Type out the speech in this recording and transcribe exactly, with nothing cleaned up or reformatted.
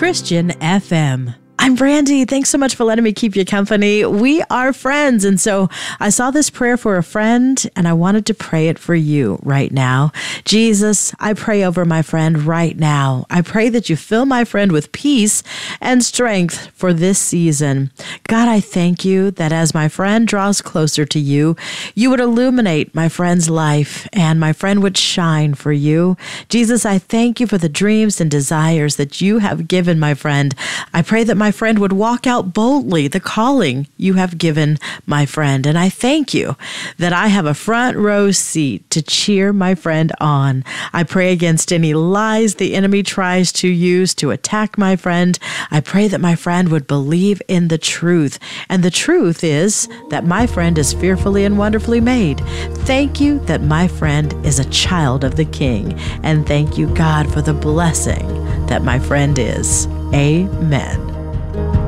Christian F M. I'm Brandy. Thanks so much for letting me keep you company. We are friends. And so I saw this prayer for a friend and I wanted to pray it for you right now. Jesus, I pray over my friend right now. I pray that you fill my friend with peace and strength for this season. God, I thank you that as my friend draws closer to you, you would illuminate my friend's life and my friend would shine for you. Jesus, I thank you for the dreams and desires that you have given my friend. I pray that my friend would walk out boldly the calling you have given my friend. And I thank you that I have a front row seat to cheer my friend on. I pray against any lies the enemy tries to use to attack my friend. I pray that my friend would believe in the truth. And the truth is that my friend is fearfully and wonderfully made. Thank you that my friend is a child of the King. And thank you, God, for the blessing that my friend is. Amen.